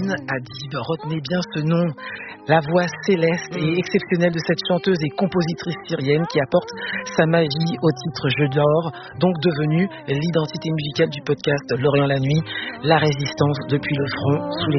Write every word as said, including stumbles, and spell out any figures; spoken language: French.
Lauriane Adib, retenez bien ce nom. La voix céleste et exceptionnelle de cette chanteuse et compositrice syrienne qui apporte sa magie au titre Jeu d'or, donc devenue l'identité musicale du podcast Lorient la nuit, la résistance depuis le front sous les